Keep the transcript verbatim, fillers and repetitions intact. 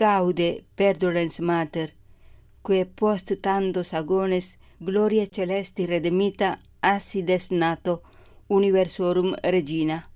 gaude perdolens mater, que post tantos agones gloria celesti redemita assides nato universorum regina.